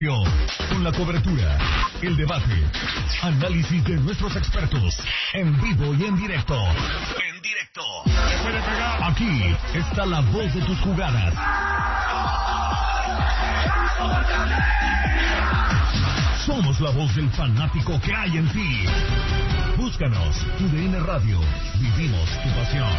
Con la cobertura, el debate, análisis de nuestros expertos, en vivo y en directo. En directo. Aquí está la voz de tus jugadas. Somos la voz del fanático que hay en ti. Búscanos, TUDN Radio. Vivimos tu pasión.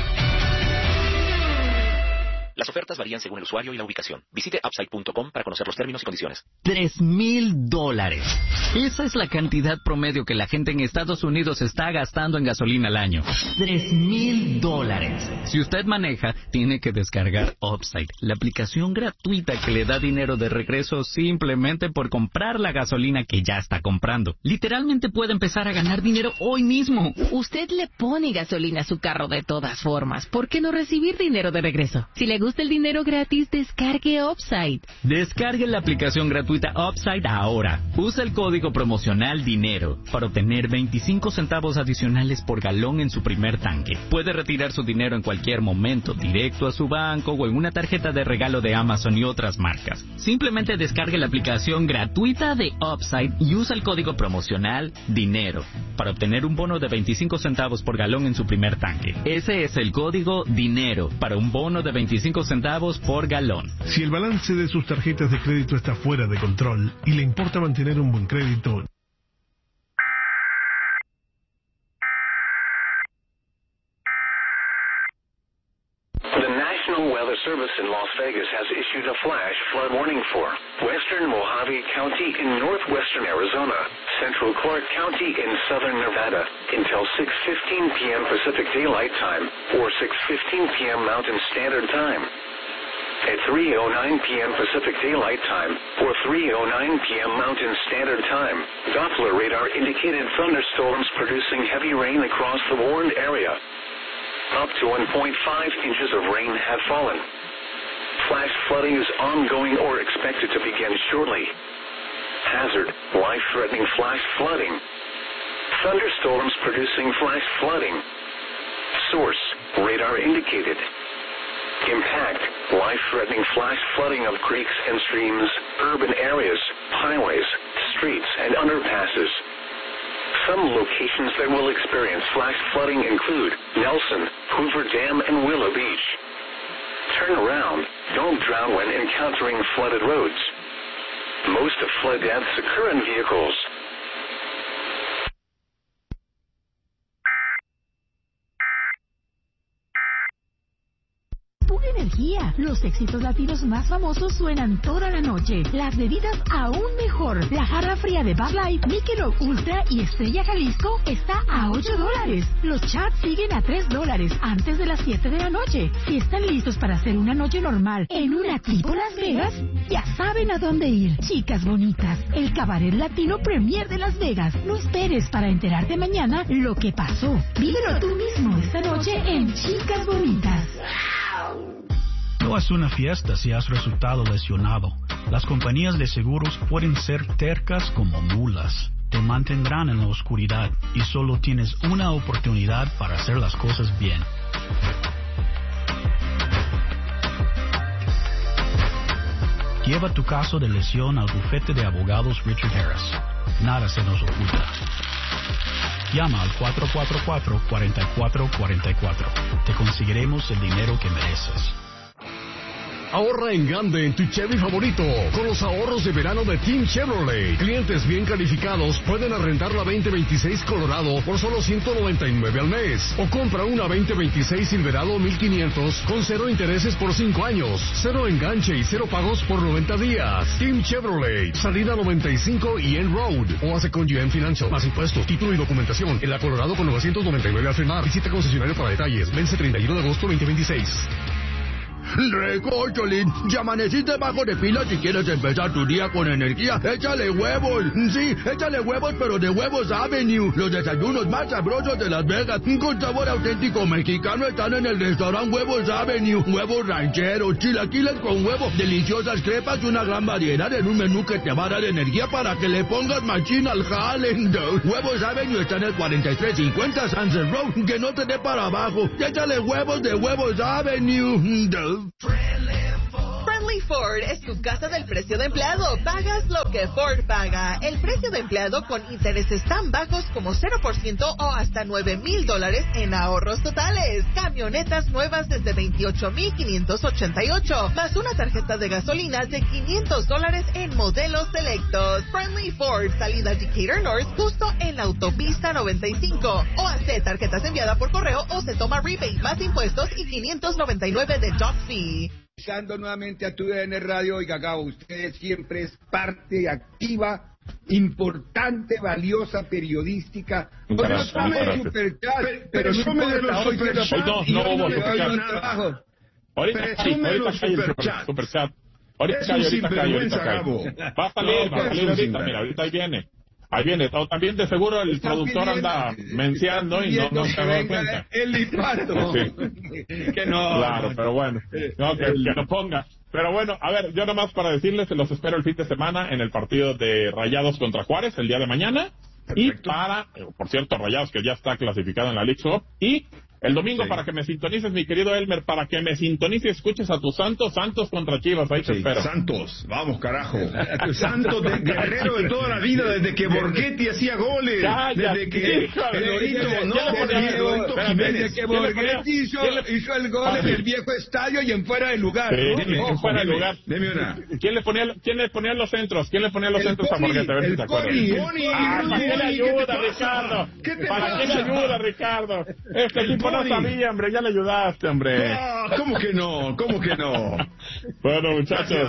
Las ofertas varían según el usuario y la ubicación. Visite Upside.com para conocer los términos y condiciones. $3,000. Esa es la cantidad promedio que la gente en Estados Unidos está gastando en gasolina al año. $3,000. Si usted maneja, tiene que descargar Upside, la aplicación gratuita que le da dinero de regreso simplemente por comprar la gasolina que ya está comprando. Literalmente puede empezar a ganar dinero hoy mismo. Usted le pone gasolina a su carro de todas formas. ¿Por qué no recibir dinero de regreso? Si le gusta el dinero gratis, descargue Upside. Descargue la aplicación gratuita Upside ahora. Usa el código promocional DINERO para obtener 25 centavos adicionales por galón en su primer tanque. Puede retirar su dinero en cualquier momento, directo a su banco o en una tarjeta de regalo de Amazon y otras marcas. Simplemente descargue la aplicación gratuita de Upside y usa el código promocional DINERO para obtener un bono de 25 centavos por galón en su primer tanque. Ese es el código DINERO para un bono de 25 centavos por galón. Si el balance de sus tarjetas de crédito está fuera de control y le importa mantener un buen crédito, The National Weather Service in Las Vegas has issued a flash flood warning for western Mojave County in northwestern Arizona, central Clark County in southern Nevada until 6:15 p.m. Pacific Daylight Time or 6:15 p.m. Mountain Standard Time. At 3:09 p.m. Pacific Daylight Time or 3:09 p.m. Mountain Standard Time, Doppler radar indicated thunderstorms producing heavy rain across the warned area. Up to 1.5 inches of rain have fallen. Flash flooding is ongoing or expected to begin shortly. Hazard, life-threatening flash flooding. Thunderstorms producing flash flooding. Source, radar indicated. Impact, life-threatening flash flooding of creeks and streams, urban areas, highways, streets, and underpasses. Some locations that will experience flash flooding include Nelson, Hoover Dam, and Willow Beach. Turn around. Don't drown when encountering flooded roads. Most of flood deaths occur in vehicles. Pura energía. Los éxitos latinos más famosos suenan toda la noche. Las bebidas aún mejor. La jarra fría de Bud Light, Michelob Ultra y Estrella Jalisco está a $8. Los chats siguen a $3 antes de las 7 de la noche. Si están listos para hacer una noche normal en una tipo Las Vegas, ya saben a dónde ir. Chicas bonitas, el cabaret latino premier de Las Vegas. No esperes para enterarte mañana lo que pasó. Vívelo tú mismo esta noche en Chicas Bonitas. No es una fiesta si has resultado lesionado. Las compañías de seguros pueden ser tercas como mulas. Te mantendrán en la oscuridad y solo tienes una oportunidad para hacer las cosas bien. Lleva tu caso de lesión al bufete de abogados Richard Harris. Nada se nos oculta. Llama al 444-4444. Te conseguiremos el dinero que mereces. Ahorra en grande en tu Chevy favorito con los ahorros de verano de Team Chevrolet. Clientes bien calificados pueden arrendar la 2026 Colorado por solo $199 al mes. O compra una 2026 Silverado 1500 con 0 intereses por 5 años, 0 enganche y 0 pagos por 90 días. Team Chevrolet, salida 95 y End Road. O hace con GM Financial. Más impuestos, título y documentación. En la Colorado con 999 al frenar. Visita concesionario para detalles. Vence 31 de agosto 2026. Recócholín, ya amaneciste bajo de pila si quieres empezar tu día con energía. Échale huevos. Sí, échale huevos, pero de Huevos Avenue. Los desayunos más sabrosos de Las Vegas, con sabor auténtico mexicano, están en el restaurante Huevos Avenue. Huevos rancheros, chilaquiles con huevo, deliciosas crepas y una gran variedad en un menú que te va a dar energía para que le pongas machín al jale. Huevos Avenue está en el 4350 Sunset Road. Que no te dé para abajo. Échale huevos de Huevos Avenue. Friendly Ford es tu casa del precio de empleado. Pagas lo que Ford paga. El precio de empleado con intereses tan bajos como 0% o hasta $9,000 en ahorros totales. Camionetas nuevas desde $28,588, más una tarjeta de gasolina de $500 en modelos selectos. Friendly Ford, salida Decatur North, justo en la autopista 95. O hace tarjetas enviadas por correo o se toma rebate más impuestos y $599 de dock fee. Escuchando nuevamente a TUDN Radio, oiga, Gabo, usted siempre es parte activa, importante, valiosa, periodística. Pero no me de los superchats. No hubo superchat. Ahorita cae. Va a salir ahorita, mira, ahorita ahí viene. O también de seguro el productor anda menciando y no se da cuenta. El impacto. Sí. Que no. Claro, pero bueno. No, que lo ponga. Pero bueno, a ver, yo nomás para decirles, los espero el fin de semana en el partido de Rayados contra Juárez el día de mañana. Perfecto. Y por cierto, Rayados que ya está clasificado en la League Cup. Y el domingo para que me sintonices, mi querido Elmer, para que me sintonices y escuches a tus Santos contra Chivas, ahí te espero. Santos, vamos carajo. A tus Santos de guerrero de toda la vida, desde que Borghetti hacía goles, desde que desde que Borghetti hizo el gol en el viejo estadio y en fuera de lugar. En fuera de lugar. Deme una. ¿Quién le ponía los centros? ¿Quién le ponía los centros a Borghetti? A ver si te acuerdas. ¿Para qué le ayuda, Ricardo? ¿Para qué le ayuda, Ricardo? Este equipo no sabía, hombre, ya le ayudaste, hombre. No, ¿cómo que no? Bueno, muchachos,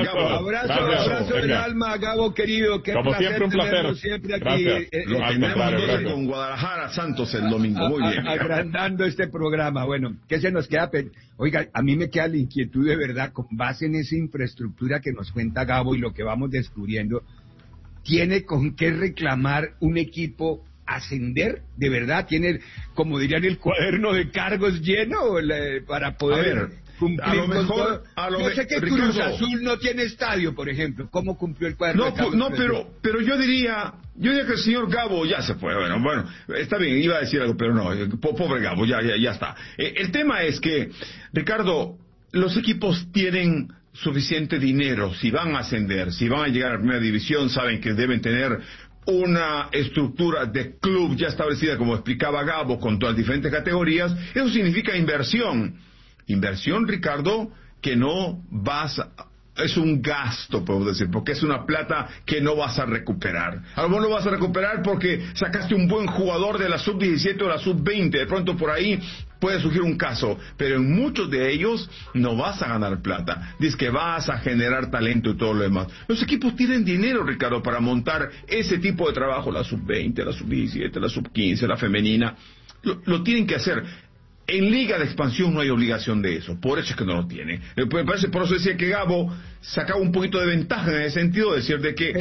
abrazo del alma, Gabo querido. Qué como siempre, un placer. Siempre aquí, con Guadalajara Santos el domingo. Muy bien. Agrandando este programa. Bueno, ¿qué se nos queda? Oiga, a mí me queda la inquietud de verdad, con base en esa infraestructura que nos cuenta Gabo y lo que vamos descubriendo, ¿tiene con qué reclamar un equipo ascender? ¿De verdad tiene, como dirían, el cuaderno de cargos lleno para poder cumplir? A lo mejor, yo sé que Cruz Azul no tiene estadio, por ejemplo. ¿Cómo cumplió el cuaderno de cargos? No, pero yo diría que el señor Gabo ya se fue. Bueno, está bien, iba a decir algo, pero no, pobre Gabo, ya está. El tema es que, Ricardo, los equipos tienen suficiente dinero. Si van a ascender, si van a llegar a la primera división, saben que deben tener una estructura de club ya establecida, como explicaba Gabo, con todas las diferentes categorías. Eso significa inversión, Ricardo, que no es un gasto, podemos decir, porque es una plata que no vas a recuperar. A lo mejor no vas a recuperar porque sacaste un buen jugador de la sub-17 o la sub-20, de pronto por ahí puede surgir un caso, pero en muchos de ellos no vas a ganar plata. Dices que vas a generar talento y todo lo demás. Los equipos tienen dinero, Ricardo, para montar ese tipo de trabajo, la sub-20, la sub-17, la sub-15, la femenina. Lo tienen que hacer. En Liga de Expansión no hay obligación de eso, por eso es que no lo tiene. Por eso decía que Gabo sacaba un poquito de ventaja en ese sentido, decir de que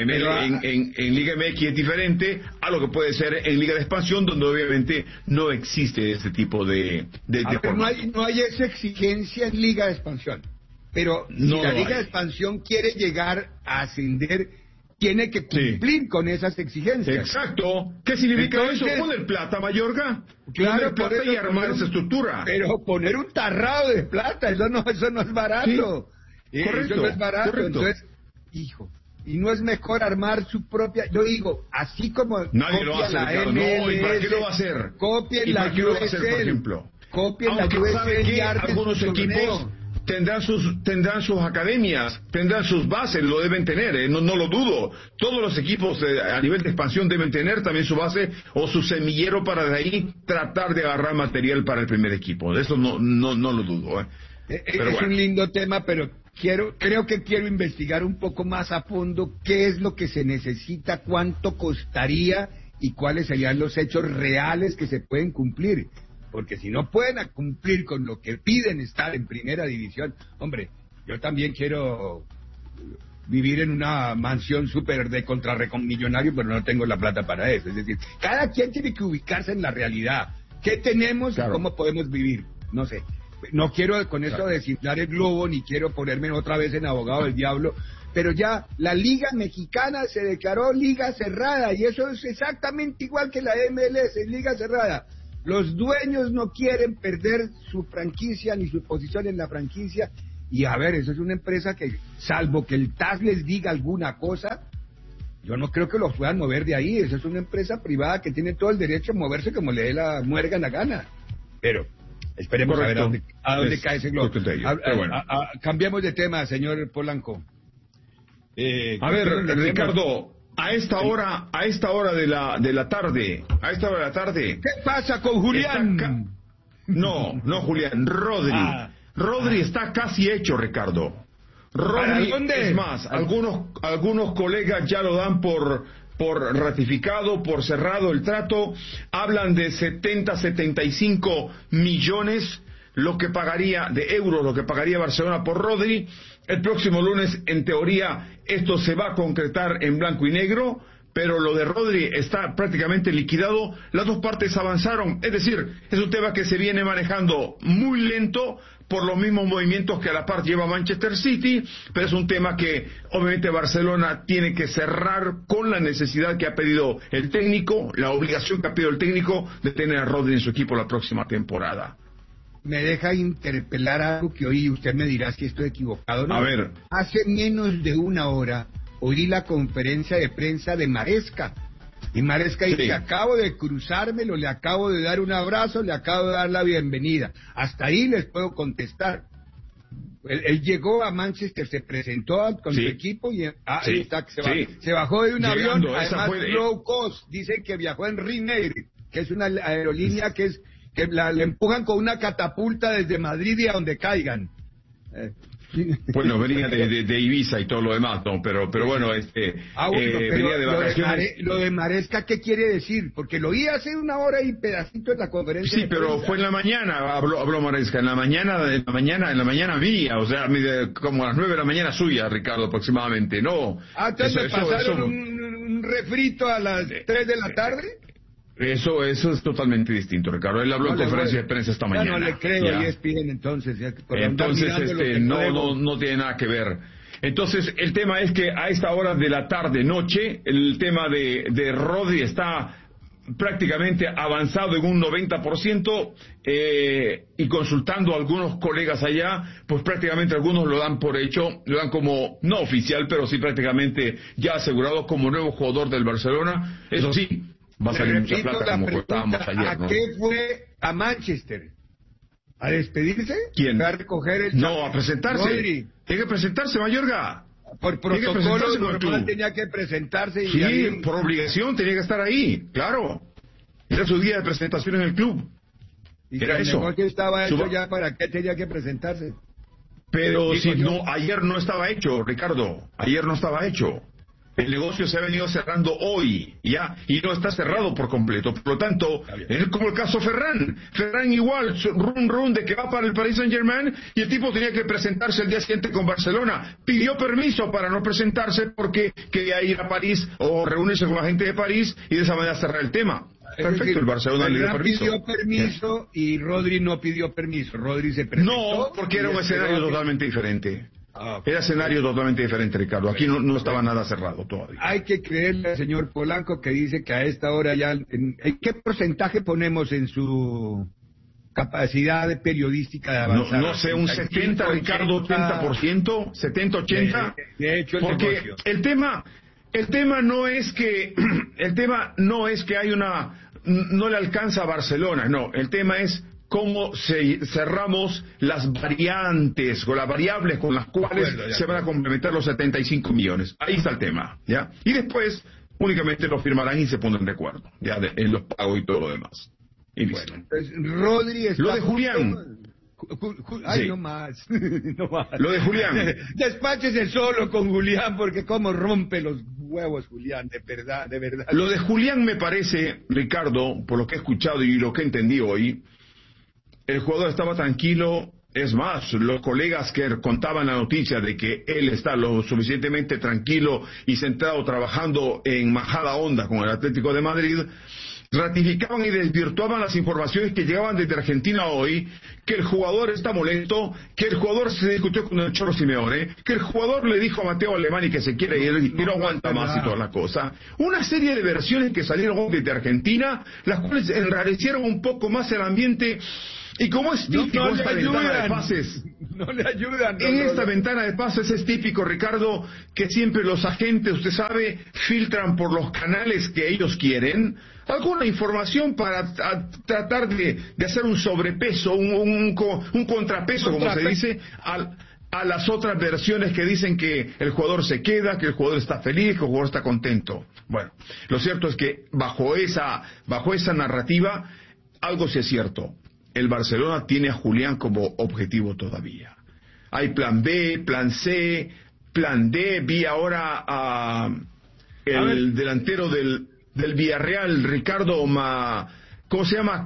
en Liga MX es diferente a lo que puede ser en Liga de Expansión, donde obviamente no existe ese tipo de no hay esa exigencia en Liga de Expansión, pero si la Liga de Expansión quiere llegar a ascender, tiene que cumplir con esas exigencias. Exacto. ¿Qué significa eso? Poner plata, Mayorga. Claro, poner plata y armar esa estructura. Pero poner un tarrado de plata, eso no es barato. Sí. Correcto. Eso no es barato. Correcto. Entonces, y no es mejor armar su propia. Yo digo, así como nadie lo hace, Ricardo. No, ¿y para qué lo va a hacer? Copien la USL, por ejemplo. Copien la USL y algunos equipos tendrán sus academias, tendrán sus bases, lo deben tener, no lo dudo. Todos los equipos a nivel de expansión deben tener también su base o su semillero para de ahí tratar de agarrar material para el primer equipo. De eso no lo dudo. Es un lindo tema, pero creo que quiero investigar un poco más a fondo qué es lo que se necesita, cuánto costaría y cuáles serían los hechos reales que se pueden cumplir. Porque si no pueden cumplir con lo que piden estar en primera división, hombre, yo también quiero vivir en una mansión súper de millonario, pero no tengo la plata para eso. Es decir, cada quien tiene que ubicarse en la realidad. ¿Qué tenemos y cómo podemos vivir? No sé. No quiero con eso desinflar el globo, ni quiero ponerme otra vez en abogado del diablo, pero ya la Liga Mexicana se declaró liga cerrada, y eso es exactamente igual que la MLS, es liga cerrada. Los dueños no quieren perder su franquicia ni su posición en la franquicia, Y a ver, eso es una empresa que, salvo que el TAS les diga alguna cosa, yo no creo que los puedan mover de ahí. Esa es una empresa privada que tiene todo el derecho a moverse como le dé la muerga la gana. Pero esperemos a ver a dónde cae ese globo. Cambiamos de tema, señor Polanco. A ver, Ricardo, a esta hora de la tarde, ¿qué pasa con Julián? No, Julián, Rodri. Rodri está casi hecho, Ricardo. Rodri, es más, algunos colegas ya lo dan por ratificado, por cerrado el trato. Hablan de 75 millones de euros lo que pagaría Barcelona por Rodri. El próximo lunes, en teoría, esto se va a concretar en blanco y negro, pero lo de Rodri está prácticamente liquidado. Las dos partes avanzaron, es decir, es un tema que se viene manejando muy lento por los mismos movimientos que a la par lleva Manchester City, pero es un tema que obviamente Barcelona tiene que cerrar con la necesidad que ha pedido el técnico, la obligación que ha pedido el técnico de tener a Rodri en su equipo la próxima temporada. Me deja interpelar algo que oí, usted me dirá si estoy equivocado, ¿no? A ver. Hace menos de una hora oí la conferencia de prensa de Maresca. Y Maresca dice, acabo de cruzármelo, le acabo de dar un abrazo, le acabo de dar la bienvenida. Hasta ahí les puedo contestar. Él llegó a Manchester, se presentó con su equipo y ahí está, se bajó de un avión, además low cost. Dicen que viajó en Ryanair, que es una aerolínea que le empujan con una catapulta desde Madrid y a donde caigan. Bueno, venía de Ibiza y todo lo demás, ¿no? Pero bueno, venía de vacaciones. Lo de Maresca, ¿qué quiere decir? Porque lo oí hace una hora y pedacito en la conferencia. Sí, pero fue en la mañana, habló Maresca, en la mañana mía, o sea, como a las 9 de la mañana suya, Ricardo, aproximadamente, ¿no? Entonces me pasaron un refrito a las 3 de la tarde. Eso es totalmente distinto, Ricardo. Él habló en conferencia de prensa esta mañana. No le creo, y ESPN entonces. No tiene nada que ver. Entonces, el tema es que a esta hora de la tarde-noche, el tema de Rodri está prácticamente avanzado en un 90%, y consultando a algunos colegas allá, pues prácticamente algunos lo dan por hecho, lo dan como, no oficial, pero sí prácticamente ya asegurado como nuevo jugador del Barcelona. Eso sí, va a salir mucha plata como contábamos ayer, ¿no? ¿A qué fue a Manchester? ¿A despedirse? ¿Quién? ¿A recoger el... No, a presentarse. Rodri. Tiene que presentarse, Mayorga. Por protocolo normal tenía que presentarse. Sí, ahí... por obligación tenía que estar ahí, claro. Era su día de presentación en el club. Y era eso. Que estaba hecho ya, ¿para qué tenía que presentarse? Pero si no, ayer no estaba hecho, Ricardo. Ayer no estaba hecho. El negocio se ha venido cerrando hoy, ya, y no está cerrado por completo. Por lo tanto, es como el caso Ferran. Ferran igual, run de que va para el Paris Saint-Germain, y el tipo tenía que presentarse el día siguiente con Barcelona. Pidió permiso para no presentarse porque quería ir a París o reunirse con la gente de París y de esa manera cerrar el tema. Perfecto, el Barcelona le dio permiso. Pidió permiso y Rodri no pidió permiso. Rodri se presentó. No, porque era un escenario totalmente diferente. Era escenario totalmente diferente, Ricardo. Aquí no estaba nada cerrado todavía. Hay que creerle al señor Polanco que dice que a esta hora ya... ¿Qué porcentaje ponemos en su capacidad periodística de avanzar? No sé, un 70, Ricardo, 80%, 70, 80. De hecho, porque el tema no es que hay no le alcanza a Barcelona, no. El tema es cómo cerramos las variantes o las variables con las cuales se van a complementar los 75 millones. Ahí está el tema, ¿ya? Y después únicamente lo firmarán y se pondrán de acuerdo, ya, en los pagos y todo lo demás. Y listo. Bueno, pues, Rodri está... Lo de Julián. Ay, sí. No más. Lo de Julián. Despáchese solo con Julián, porque cómo rompe los huevos Julián, de verdad. Lo de Julián me parece, Ricardo, por lo que he escuchado y lo que he entendido hoy, el jugador estaba tranquilo. Es más, los colegas que contaban la noticia de que él está lo suficientemente tranquilo y centrado trabajando en majada onda con el Atlético de Madrid, ratificaban y desvirtuaban las informaciones que llegaban desde Argentina hoy, que el jugador está molesto, que el jugador se discutió con el Cholo Simeone, que el jugador le dijo a Matteo Alemany que se quiere ir y no aguanta más y toda la cosa. Una serie de versiones que salieron desde Argentina, las cuales enrarecieron un poco más el ambiente Y como es típico esta ventana de pases, no le ayudan. En esta ventana de pases es típico, Ricardo, que siempre los agentes, usted sabe, filtran por los canales que ellos quieren alguna información para tratar de hacer un sobrepeso, un contrapeso, como se dice, a las otras versiones que dicen que el jugador se queda, que el jugador está feliz, que el jugador está contento. Bueno, lo cierto es que bajo esa narrativa, algo sí es cierto. El Barcelona tiene a Julián como objetivo todavía. Hay plan B, plan C, plan D. Vi ahora a el delantero del Villarreal, Ricardo ¿cómo se llama?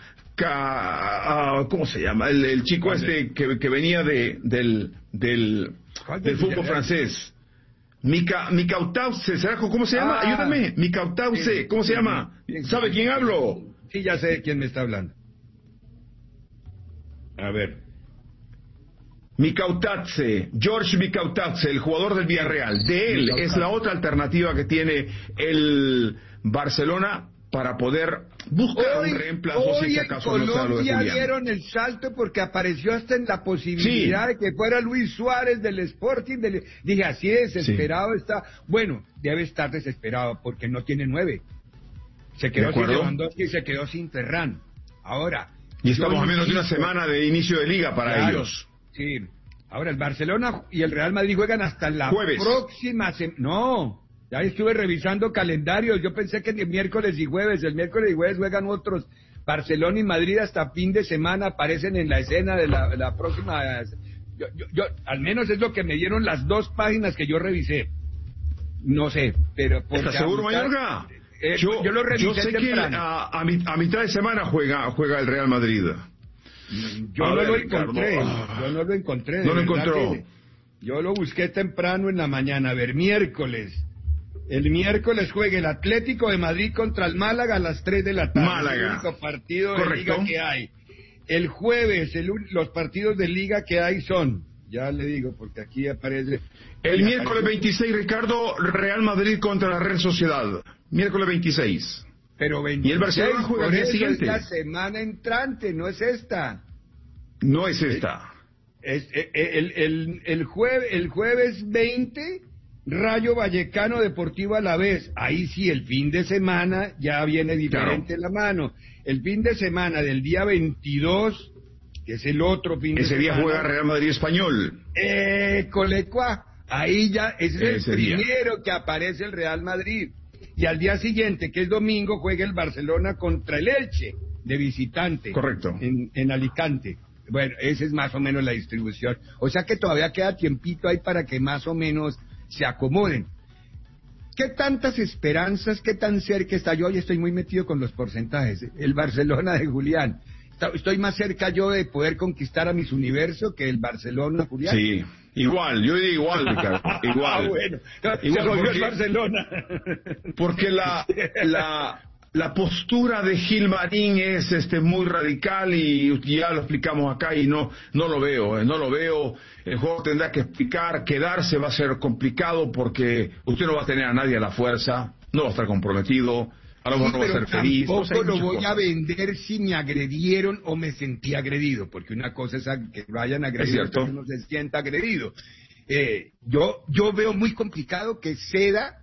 ¿Cómo se llama? El chico que venía del fútbol francés. Micautause, ¿cómo se llama? Ayúdame. Micautause, ¿cómo se llama? ¿Sabe quién hablo? Sí, ya sé de quién me está hablando. A ver. George Micautause, el jugador del Villarreal. De él es la otra alternativa que tiene el Barcelona para poder buscar un reemplazo si acaso no sea lo de Julián. Dieron el salto porque apareció hasta en la posibilidad de que fuera Luis Suárez del Sporting. Dije, así desesperado está. Bueno, debe estar desesperado porque no tiene 9. Se quedó sin Lewandowski y se quedó sin Ferran. Ahora... Y estamos a menos de una semana de inicio de liga para ellos. Sí. Ahora, el Barcelona y el Real Madrid juegan hasta la próxima semana. No, ya estuve revisando calendarios. Yo pensé que el miércoles y jueves juegan otros. Barcelona y Madrid hasta fin de semana aparecen en la escena de la próxima. Yo, al menos es lo que me dieron las 2 páginas que yo revisé. No sé, pero... ¿Estás seguro, Mayorga? Yo lo revisé. Yo sé que a mitad de semana juega el Real Madrid. Yo no lo encontré. No lo encontró. Yo lo busqué temprano en la mañana. A ver, miércoles. El miércoles juega el Atlético de Madrid contra el Málaga a las 3 de la tarde. Málaga. Es el único partido de liga que hay. El jueves, los partidos de liga que hay son... Ya le digo, porque aquí aparece... El miércoles 26, Ricardo, Real Madrid contra la Real Sociedad. Miércoles 26. Pero 26, y el Barcelona juega el día siguiente. Es la semana entrante, no es esta. No es esta. El jueves 20, Rayo Vallecano Deportivo Alavés. Ahí sí, el fin de semana ya viene diferente la mano. El fin de semana del día 22... que es el otro fin de semana. Ese día juega Real Madrid Español. Colecua, ahí ya es el primero que aparece el Real Madrid. Y al día siguiente, que es domingo, juega el Barcelona contra el Elche, de visitante. Correcto. En Alicante. Bueno, esa es más o menos la distribución. O sea que todavía queda tiempito ahí para que más o menos se acomoden. ¿Qué tantas esperanzas, qué tan cerca está? Yo hoy estoy muy metido con los porcentajes. El Barcelona de Julián. Estoy más cerca yo de poder conquistar a mis universo que el Barcelona, Julián. Sí, igual, yo diría igual, Ricardo, igual. Bueno, igual porque el Barcelona. Porque la postura de Gilmarín es muy radical y ya lo explicamos acá y no lo veo. El juego tendrá que explicar, quedarse va a ser complicado porque usted no va a tener a nadie a la fuerza, no va a estar comprometido. A lo mejor no va a ser feliz. Tampoco lo voy a vender si me agredieron o me sentí agredido, porque una cosa es que vayan agredidos, que uno se sienta agredido. Yo veo muy complicado que ceda,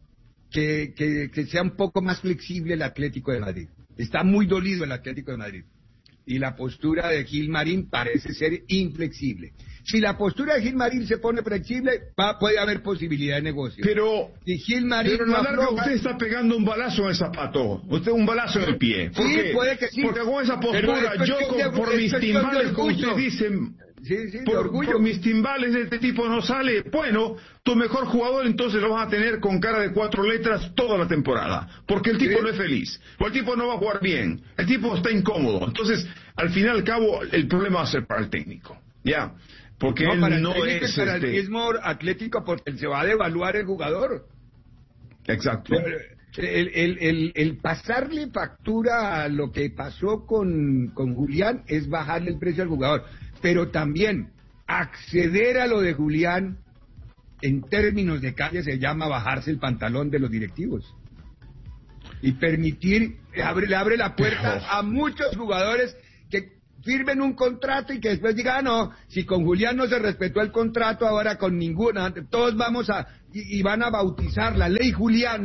que sea un poco más flexible el Atlético de Madrid. Está muy dolido el Atlético de Madrid. Y la postura de Gilmarín parece ser inflexible. Si la postura de Gilmarín se pone flexible, puede haber posibilidad de negocio. Pero en la larga usted está pegando un balazo en el zapato. Usted un balazo en el pie. ¿Por qué? Puede que sí. Porque con esa postura, por mis timbales, como ustedes dicen, por mis timbales de este tipo no sale. Bueno, tu mejor jugador entonces lo vas a tener con cara de 4 letras toda la temporada. Porque el tipo no es feliz. O el tipo no va a jugar bien. El tipo está incómodo. Entonces, al fin y al cabo, el problema va a ser para el técnico. Ya. Porque él no es para el mismo Atlético, porque se va a devaluar el jugador. Exacto. El pasarle factura a lo que pasó con Julián es bajarle el precio al jugador, pero también acceder a lo de Julián en términos de calle se llama bajarse el pantalón de los directivos y permitir, le abre la puerta a muchos jugadores que firmen un contrato y que después digan, no, si con Julián no se respetó el contrato, ahora con ninguna, todos vamos y van a bautizar la ley Julián,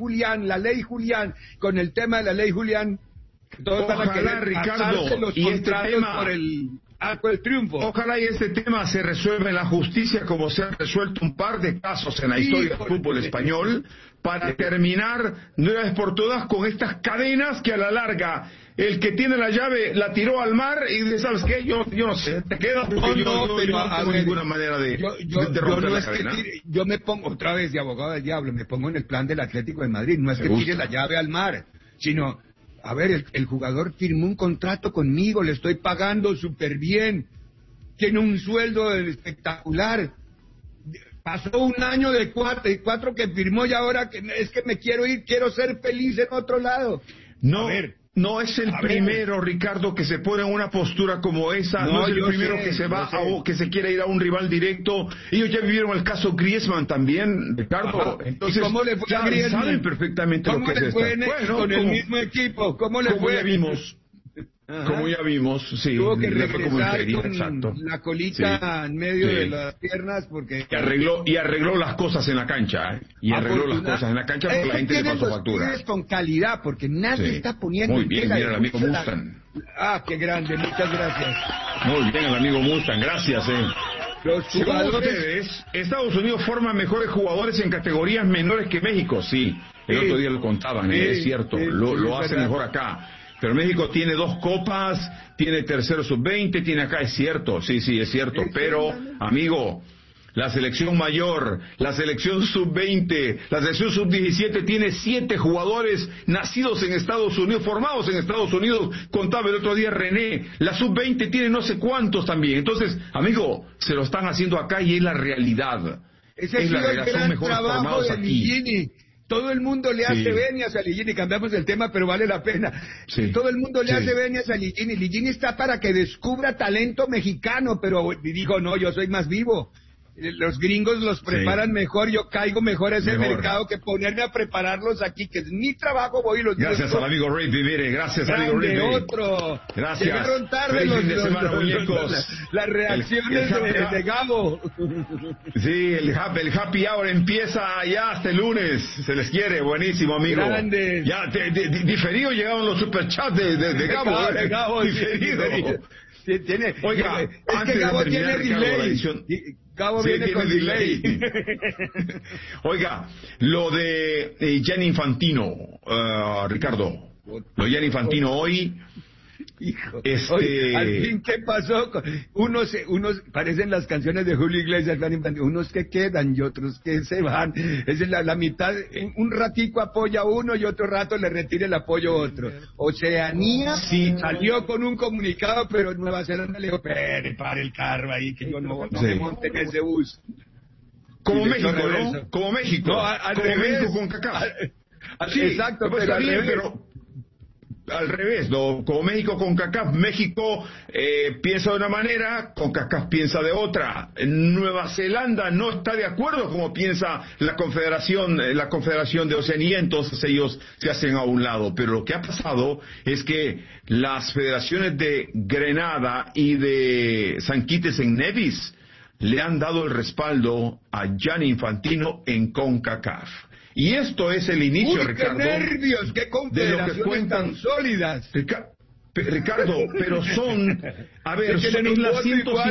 con el tema de la ley Julián, todos van a querer Ricardo, los y este tema por el arco del triunfo. Ojalá y este tema se resuelva en la justicia como se han resuelto un par de casos en la historia del fútbol español, para terminar de una vez por todas con estas cadenas que a la larga el que tiene la llave la tiró al mar y dice, ¿sabes qué? Yo no sé, te quedas porque yo no tengo ninguna manera de romper la cadena. Yo me pongo otra vez de abogado del diablo, me pongo en el plan del Atlético de Madrid, no es que tire la llave al mar, sino, a ver, el jugador firmó un contrato conmigo, le estoy pagando súper bien, tiene un sueldo espectacular, pasó un año de cuatro que firmó y ahora es que me quiero ir, quiero ser feliz en otro lado. No es el primero, Ricardo, que se pone en una postura como esa. No es el primero que se va que se quiere ir a un rival directo. Ellos ya vivieron el caso Griezmann también, Ricardo. Entonces, ¿y cómo le fue a Griezmann? Saben perfectamente lo que es esto. Con el mismo equipo, ¿cómo le fue? Ya vimos. Como ya vimos, sí. Tuvo que regresar con la colita en medio de las piernas porque... Y arregló las cosas en la cancha, ¿eh? Y arregló las cosas en la cancha porque la gente le pasó factura. Con calidad, porque nadie está poniendo... Muy bien, mira el amigo Mustang. Qué grande, muchas gracias. Muy bien, el amigo Mustang, gracias, Los jugadores... ustedes, Estados Unidos forma mejores jugadores en categorías menores que México, sí. El otro día lo contaban, es cierto, lo hace mejor acá. Pero México tiene 2 copas, tiene tercero sub-20, tiene acá, es cierto, sí, es cierto. Pero, amigo, la selección mayor, la selección sub-20, la selección sub-17 tiene 7 jugadores nacidos en Estados Unidos, formados en Estados Unidos, contaba el otro día René. La sub-20 tiene no sé cuántos también. Entonces, amigo, se lo están haciendo acá y es la realidad. Ese es la realidad, son mejores formados aquí. Todo el mundo le hace venias a Ligini, cambiamos el tema, pero vale la pena. Todo el mundo le hace venias a Ligini. Ligini está para que descubra talento mexicano, pero dijo, no, yo soy más vivo. Los gringos los preparan mejor, yo caigo mejor a ese mercado que ponerme a prepararlos aquí, que es mi trabajo, voy y los gracias al amigo Rippy, mire, gracias amigo Rippy. Otro. Gracias. Llegaron tarde las reacciones de Gabo. Sí, el happy hour empieza ya hasta el lunes, se les quiere, buenísimo amigo. Grandes. Ya, diferido llegaron los superchats de Gabo. Gabo, diferido. Sí, Oiga, es que Gabo tiene delay. Gabo viene con delay. Oiga, lo de Gianni Infantino, Ricardo. Lo de Gianni Infantino hoy... Hijo, oye, al fin, ¿qué pasó? Unos parecen las canciones de Julio Iglesias, unos que quedan y otros que se van. Es la mitad, un ratico apoya uno y otro rato le retira el apoyo a otro. Oceanía salió con un comunicado, pero Nueva Zelanda le dijo, para el carro ahí, que yo no me monte en ese bus. Como México, ¿no? Como México. No, al revés. México con CACAF. Sí, exacto, pero al revés. Al revés, ¿no? Como México con CACAF, México piensa de una manera, con CACAF piensa de otra. Nueva Zelanda no está de acuerdo como piensa la Confederación de Oceanía, entonces ellos se hacen a un lado. Pero lo que ha pasado es que las federaciones de Grenada y de San Kitts en Nevis le han dado el respaldo a Gianni Infantino en CONCACAF. Y esto es el inicio, Ricardo. ¡Qué nervios! ¡Qué confederaciones tan sólidas! Ricardo, pero son... A ver, son las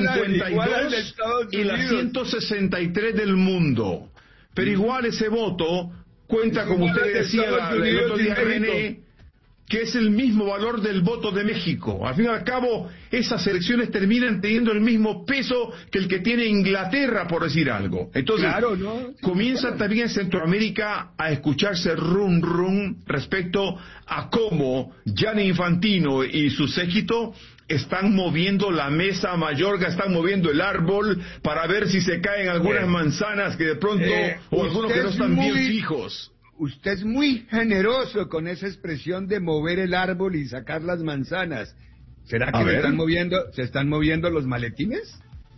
152 y las 163 del mundo. Pero igual ese voto cuenta, como usted decía el otro día, René, que es el mismo valor del voto de México. Al fin y al cabo, esas elecciones terminan teniendo el mismo peso que el que tiene Inglaterra, por decir algo. Entonces, comienza también en Centroamérica a escucharse rum rum respecto a cómo Gianni Infantino y su séquito están moviendo la mesa Mayorga, están moviendo el árbol para ver si se caen algunas manzanas que de pronto, o algunos que no están bien fijos. Usted es muy generoso con esa expresión de mover el árbol y sacar las manzanas. ¿Será que se están moviendo los maletines?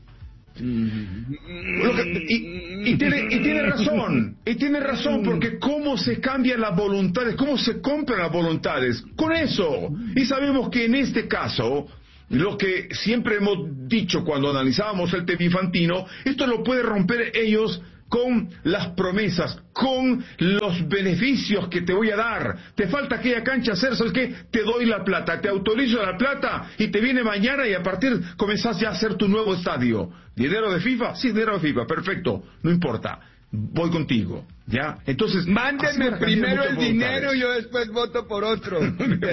Y tiene razón, porque cómo se cambian las voluntades, cómo se compran las voluntades, con eso. Y sabemos que en este caso, lo que siempre hemos dicho cuando analizábamos el tema Infantino, esto lo puede romper ellos con las promesas, con los beneficios que te voy a dar. Te falta aquella cancha hacer, ¿sabes qué? Te doy la plata, te autorizo la plata y te viene mañana y a partir comenzás ya a hacer tu nuevo estadio. ¿Dinero de FIFA? Sí, dinero de FIFA, perfecto, no importa. Voy contigo, ¿ya? Entonces, mándenme primero el dinero y yo después voto por otro.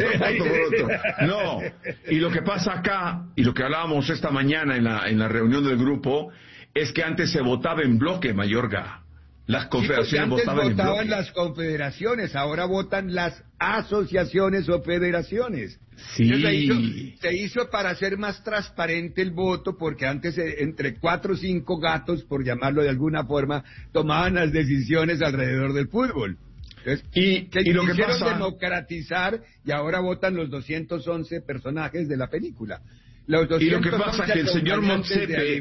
No, y lo que pasa acá, y lo que hablábamos esta mañana en la reunión del grupo, es que antes se votaba en bloque, Mayorga. Las confederaciones votaban en bloque. Votaban las confederaciones, ahora votan las asociaciones o federaciones. Sí. Se hizo para hacer más transparente el voto, porque antes entre 4 o 5 gatos, por llamarlo de alguna forma, tomaban las decisiones alrededor del fútbol. Entonces, y lo que pasa, democratizar, y ahora votan los 211 personajes de la película. Y lo que pasa es que el señor Motsepe,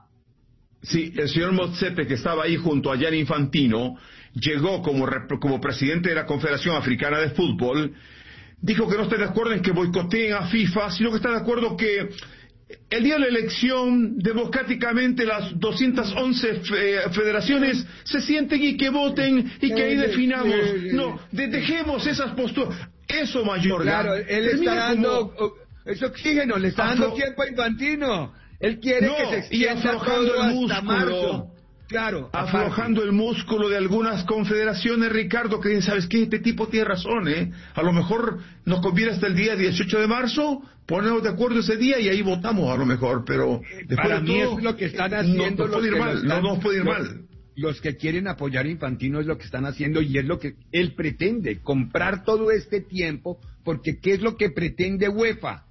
sí, el señor Motsepe, que estaba ahí junto a Gianni Infantino, llegó como presidente de la Confederación Africana de Fútbol, dijo que no está de acuerdo en que boicoteen a FIFA, sino que está de acuerdo que el día de la elección, democráticamente las 211 federaciones se sienten y que voten y que ahí definamos. No, dejemos esas posturas. Eso, Mayorga. Claro, él está dando ese oxígeno, le está dando tiempo a Infantino. Él quiere que se extienda todo hasta marzo. Claro, aflojando el músculo de algunas confederaciones, Ricardo, que dicen, ¿sabes qué? Este tipo tiene razón, ¿eh? A lo mejor nos conviene hasta el día 18 de marzo, ponemos de acuerdo ese día y ahí votamos a lo mejor, pero para mí es lo que están haciendo. No nos puede ir mal. Los que quieren apoyar a Infantino es lo que están haciendo y es lo que él pretende, comprar todo este tiempo, porque ¿qué es lo que pretende UEFA?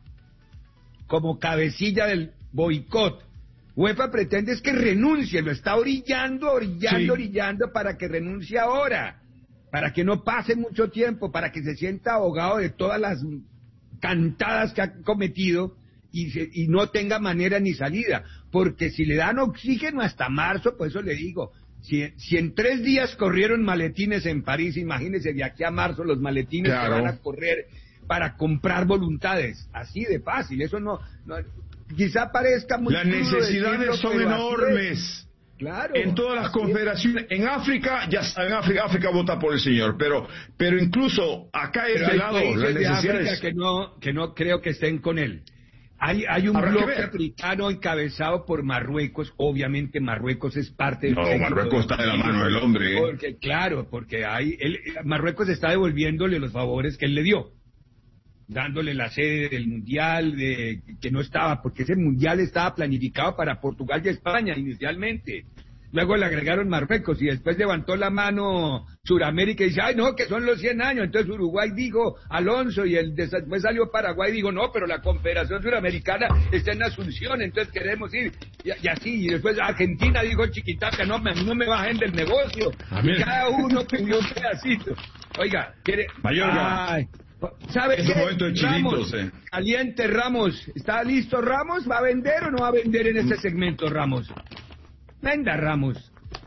Como cabecilla del boicot. UEFA pretende es que renuncie, lo está orillando para que renuncie ahora, para que no pase mucho tiempo, para que se sienta ahogado de todas las cantadas que ha cometido y no tenga manera ni salida, porque si le dan oxígeno hasta marzo, pues eso le digo, si en 3 días corrieron maletines en París, imagínense de aquí a marzo los maletines que van a correr para comprar voluntades, así de fácil, eso no quizá parezca muy las necesidades son enormes. Claro. En todas las confederaciones, en África, ya saben, África vota por el señor, pero incluso acá de este lado, las necesidades que no creo que estén con él. Hay un bloque africano encabezado por Marruecos, obviamente Marruecos es parte del Marruecos está de la mano del hombre. Porque Marruecos está devolviéndole los favores que él le dio, dándole la sede del Mundial, que no estaba, porque ese Mundial estaba planificado para Portugal y España inicialmente. Luego le agregaron Marruecos y después levantó la mano Suramérica y dice, ay no, que son los 100 años. Entonces Uruguay dijo Alonso y después salió Paraguay y dijo, no, pero la Confederación Suramericana está en Asunción, entonces queremos ir. Y así, y después Argentina dijo Chiquitaca, no me bajen del negocio. Y cada uno pidió un pedacito. Oiga, quiere... Mayorga. ¿Sabe qué? Es un momento de chilitos, Ramos, caliente Ramos. ¿Está listo Ramos? ¿Va a vender o no va a vender en este segmento Ramos? Venda Ramos.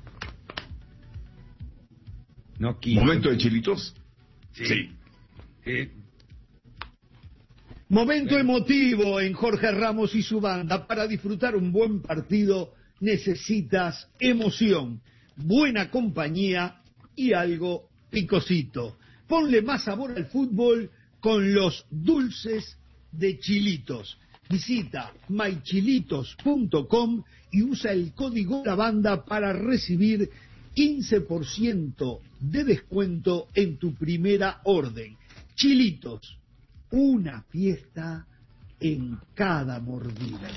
No quiso. ¿Momento de chilitos? Sí. Momento emotivo en Jorge Ramos y su banda. Para disfrutar un buen partido necesitas emoción, buena compañía y algo picosito. Ponle más sabor al fútbol con los dulces de Chilitos. Visita mychilitos.com y usa el código La Banda para recibir 15% de descuento en tu primera orden. Chilitos, una fiesta en cada mordida.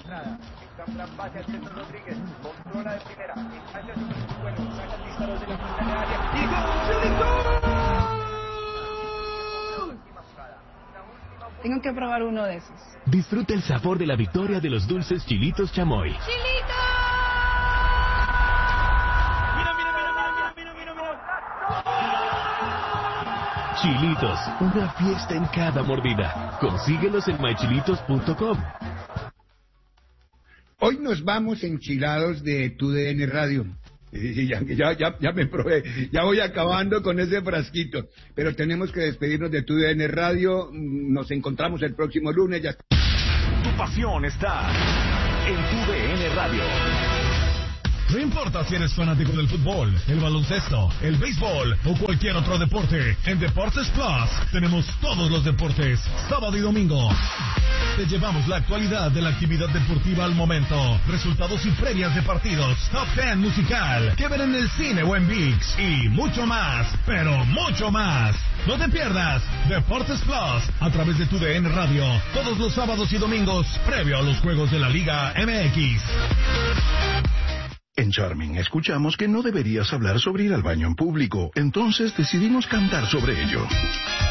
Tengo que probar uno de esos. Disfruta el sabor de la victoria de los dulces Chilitos Chamoy. ¡Chilitos! Chilitos, una fiesta en cada mordida. Consíguelos en mychilitos.com. Hoy nos vamos enchilados de TUDN Radio. Ya me probé, ya voy acabando con ese frasquito, pero tenemos que despedirnos de TUDN Radio. Nos encontramos el próximo lunes. Ya. pasión está en TUDN Radio. No importa si eres fanático del fútbol, el baloncesto, el béisbol o cualquier otro deporte, en Deportes Plus tenemos todos los deportes, sábado y domingo. Te llevamos la actualidad de la actividad deportiva al momento, resultados y previas de partidos, top 10 musical, que ver en el cine o en ViX y mucho más, pero mucho más. No te pierdas Deportes Plus a través de TUDN Radio, todos los sábados y domingos, previo a los juegos de la Liga MX. En Charming escuchamos que no deberías hablar sobre ir al baño en público, entonces decidimos cantar sobre ello.